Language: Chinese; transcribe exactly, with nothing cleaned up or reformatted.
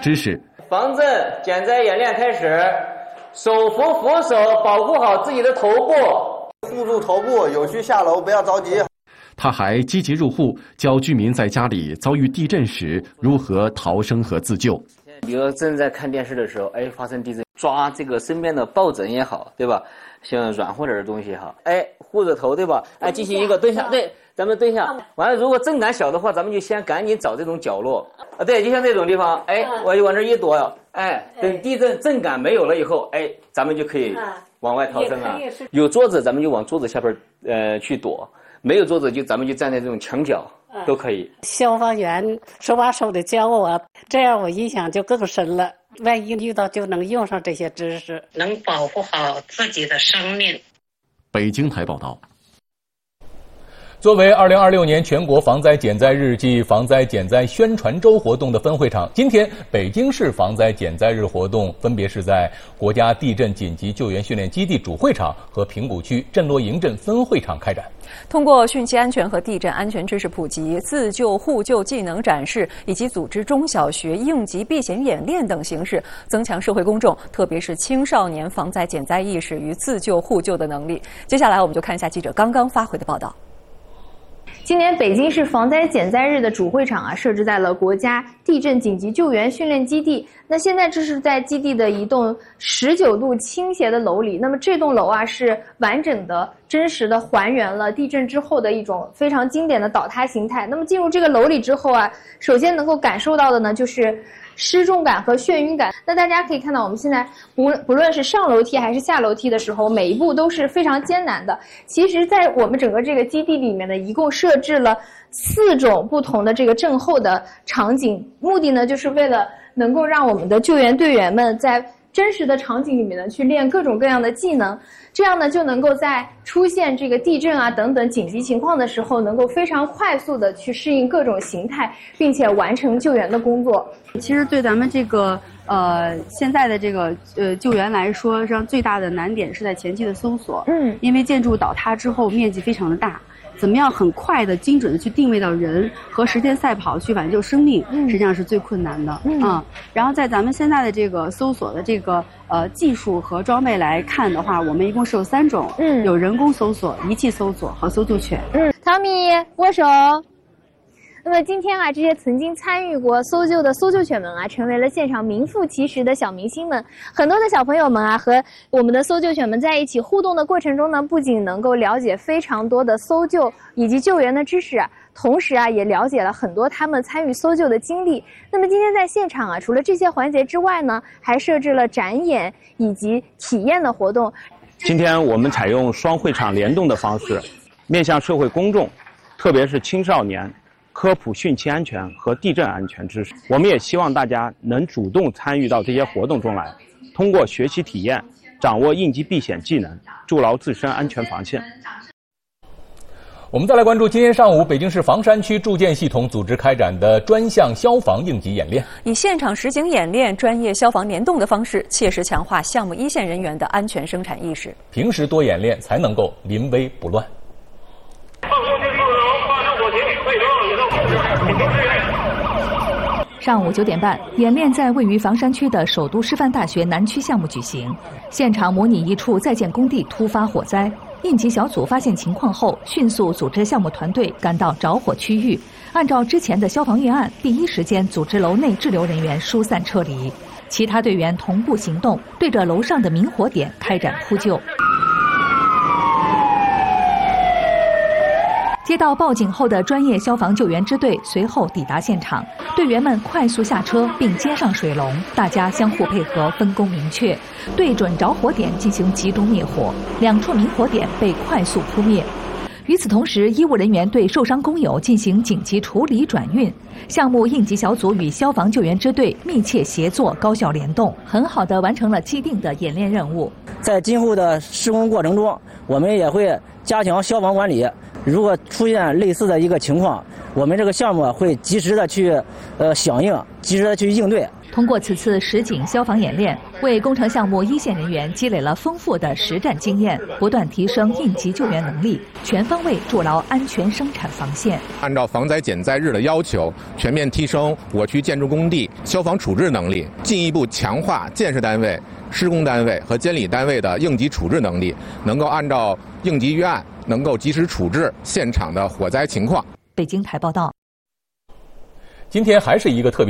知识。 防震减灾演练开始，手扶扶手，保护好自己的头部， 护住头部，有需下楼，不要着急。 他还积极入户，教居民在家里遭遇地震时如何逃生和自救。 比如正在看电视的时候，哎，发生地震，抓这个身边的抱枕也好，对吧？像软和点的东西也好，哎，护着头，对吧？哎，进行一个蹲下，对，咱们蹲下。完了，如果震感小的话，咱们就先赶紧找这种角落啊，对，就像这种地方，哎，我就往这一躲，哎，等地震震感没有了以后，哎，咱们就可以往外逃生啊。有桌子，咱们就往桌子下边呃去躲；没有桌子，就咱们就站在这种墙角。都可以。 消防员手把手的教我，这样我印象就更深了。万一遇到就能用上这些知识， 能保护好自己的生命。 北京台报道。 作为二零二六年全国防灾减灾日暨防灾减灾宣传周活动的分会场，今天北京市防灾减灾日活动分别是在国家地震紧急救援训练基地主会场和平谷区震落营镇分会场开展。 通过汛期安全和地震安全知识普及、自救互救技能展示以及组织中小学应急避险演练等形式，增强社会公众，特别是青少年防灾减灾意识与自救互救的能力。接下来我们就看一下记者刚刚发回的报道。 今年北京市防灾减灾日的主会场啊，设置在了国家地震紧急救援训练基地。那现在这是在基地的一栋十九度倾斜的楼里。那么这栋楼啊，是完整的、真实的还原了地震之后的一种非常经典的倒塌形态。那么进入这个楼里之后啊，首先能够感受到的呢，就是失重感和眩晕感。那大家可以看到，我们现在不不论是上楼梯还是下楼梯的时候，每一步都是非常艰难的。其实，在我们整个这个基地里面呢，一共设置了四种不同的这个震后的场景，目的呢，就是为了能够让我们的救援队员们在真实的场景里面呢，去练各种各样的技能。这样呢，就能够在出现这个地震啊等等紧急情况的时候，能够非常快速的去适应各种形态，并且完成救援的工作。 其实对咱们这个呃现在的这个呃救援来说，实际上最大的难点是在前期的搜索。嗯，因为建筑倒塌之后面积非常的大。怎么样很快的、精准的去定位到人和时间赛跑去挽救生命，嗯、实际上是最困难的。嗯，啊、然后在咱们现在的这个搜索的这个呃技术和装备来看的话，我们一共是有三种，嗯，有人工搜索、仪器搜索和搜救犬。 嗯，汤米握手。那么今天啊，这些曾经参与过搜救的搜救犬们啊，成为了现场名副其实的小明星们。很多的小朋友们啊，和我们的搜救犬们在一起互动的过程中呢，不仅能够了解非常多的搜救以及救援的知识啊，同时啊，也了解了很多他们参与搜救的经历。那么今天在现场啊，除了这些环节之外呢，还设置了展演以及体验的活动。 今天我们采用双会场联动的方式，面向社会公众，特别是青少年，科普汛期安全和地震安全知识。我们也希望大家能主动参与到这些活动中来，通过学习体验，掌握应急避险技能，筑牢自身安全防线。 我们再来关注今天上午北京市房山区住建系统组织开展的专项消防应急演练， 以现场实景演练、专业消防联动的方式，切实强化项目一线人员的安全生产意识。 平时多演练，才能够临危不乱。 上午九点半，演练在位于房山区的首都师范大学南区项目举行，现场模拟一处在建工地突发火灾。应急小组发现情况后，迅速组织项目团队赶到着火区域，按照之前的消防预案，第一时间组织楼内滞留人员疏散撤离，其他队员同步行动，对着楼上的明火点开展扑救。接到报警后的专业消防救援支队随后抵达现场，队员们快速下车并接上水龙，大家相互配合，分工明确，对准着火点进行集中灭火，两处明火点被快速扑灭。与此同时，医务人员对受伤工友进行紧急处理转运，项目应急小组与消防救援支队密切协作，高效联动，很好地完成了既定的演练任务。 在今后的施工过程中，我们也会加强消防管理，如果出现类似的一个情况，我们这个项目会及时的去呃响应，及时的去应对。 通过此次实景消防演练，为工程项目一线人员积累了丰富的实战经验，不断提升应急救援能力，全方位筑牢安全生产防线。 按照防灾减灾日的要求，全面提升我区建筑工地消防处置能力，进一步强化建设单位、施工单位和监理单位的应急处置能力，能够按照应急预案，能够及时处置现场的火灾情况。 北京台报道。 今天还是一个特别。